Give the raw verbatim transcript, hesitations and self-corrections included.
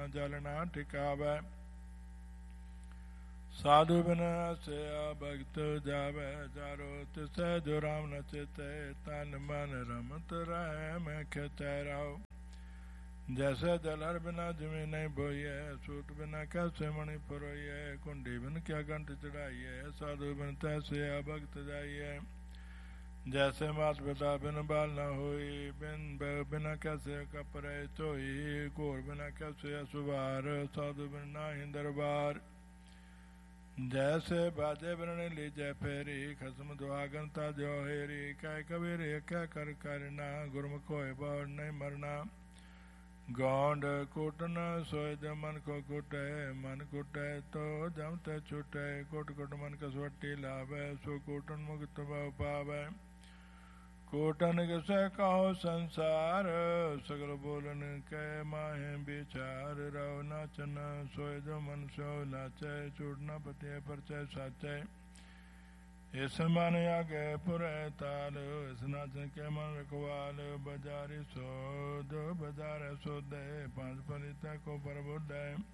ਜਲ ਨਾ ਟਿਕਾਵੈ। ਸਾਧੂ ਬਿਨ ਹਸਿਆ ਭਗਤ ਜਾਵੈ, ਚਾਰੋ ਤਿਸੈ ਜੋ ਰਾਮ ਨ ਚੇਤੈ। ਤਨ ਮਨ ਰਮਤ ਰਹਿ ਮੈਂ ਖਿਚੈ ਰਾਉ, ਜੈਸੇ ਜਲ ਹਰ ਬਿਨਾ ਜਿਵੇਂ ਨਹੀਂ ਬੋਈਐ। ਸੂਤ ਬਿਨਾ ਕੈਸੇ ਮਣि ਪਰੋਈਐ, ਕੁੰਡੀ ਬਿਨ ਕਿਆ ਕੰਠ ਚੜਾਈਐ। ਸਾਧੂ ਬਿਨ ਤੈਸੇ ਭਗਤ ਜਾਈਐ, ਜੈਸੇ ਮਾਤ ਪਿਤਾ ਬਿਨ ਬਾਲ ਨ ਹੋਈ। ਬਿਨ ਬਿਨਾ ਕੈਸੇ ਕਪਰੇ ਧੋਈ, ਘੋਰ ਬਿਨਾ ਕੈਸੇ ਅਸੁਵਾਰ। ਸਾਧੂ ਬਿਨ ਨਾਹੀ ਦਰਬਾਰ, ਜੈਸੇ ਬਾਜੇ ਬਿਨ ਲੀਜੈ ਫੇਰੀ। ਖਸਮ ਦੁਆਗਨ ਤਾ ਜੋ ਹੇਰੀ, ਕਹਿ ਕਬੀਰ ਕਹਿ ਕਰ ਕਰਨਾ। ਗੁਰਮੁਖ ਹੋਏ ਬਹੁ ਨਹੀਂ ਮਰਨਾ, ਗੌਂਡ ਕੁਟਨ ਸੋਇ ਜੋ ਮਨ ਕੋ ਕੁਟੈ। ਮਨ ਕੁਟੈ ਤੋ ਜਮ ਤੇ ਛੁਟੈ, ਕੁਟ ਕੁਟ ਮਨ ਕਸਵੱਟੀ ਲਾਵੈ। ਸੋ ਕੁਟਨ ਮੁਕਤ ਬਹੁ ਪਾਵੈ, ਕੋਟਨ ਕਿਸੈ ਕਹੋ ਸੰਸਾਰ। ਸਗਲ ਬੋਲਨ ਕੈ ਮਾਹੇ ਵਿਚਾਰ, ਰਉ ਨਾਚਨ ਸੋਇ ਜੋ ਮਨ ਸੋ ਨਾਚੈ। ਝੂਠ ਨ ਪਤਿਐ ਪਰਚੈ ਸਾਚੈ, ਇਸ ਮਨ ਆਗੇ ਪੁਰੈ ਤਾਲ। ਇਸ ਨਾਚਨ ਕੇ ਮਨ ਰਖਵਾਲ, ਬਜਾਰੀ ਸੋਧ ਬਜਾਰੈ ਸੋਧੈ। ਪੰਜ ਪਲਿਤ ਕੋ ਪ੍ਰਬੁੱਧੈ,